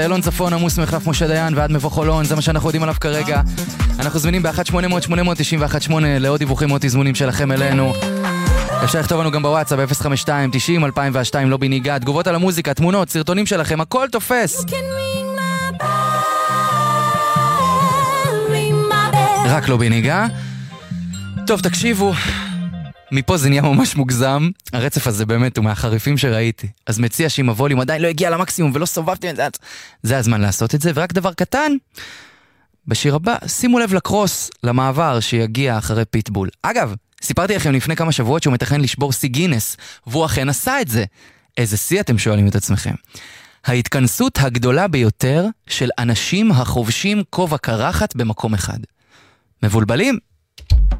אלון צפון, עמוס מחלף משה דיין ועד מבוא חולון, זה מה שאנחנו יודעים עליו כרגע. אנחנו זמינים ב-1-800-891-8 לעוד דיווחים או תזמונים שלכם אלינו. אפשר לכתוב לנו גם בוואטסאפ ב-052-90-2002 לא בנהיגה, תגובות על המוזיקה, תמונות, סרטונים שלכם, הכל תופס. רק לא בנהיגה. טוב, תקשיבו, מפה זה נהיה ממש מוגזם, הרצף הזה באמת הוא מהחריפים שראיתי, אז מציע שאם הווליום עדיין לא הגיע למקסימום ולא סובבתי את זה, זה הזמן לעשות את זה. ורק דבר קטן, בשיר הבא שימו לב לקרוס, למעבר שיגיע אחרי פיטבול. אגב, סיפרתי לכם לפני כמה שבועות שהוא מתכנן לשבור שיא גינס, והוא אכן עשה את זה. איזה שיא אתם שואלים את עצמכם? ההתכנסות הגדולה ביותר של אנשים החובשים כובע קרחת במקום אחד. מבולבלים?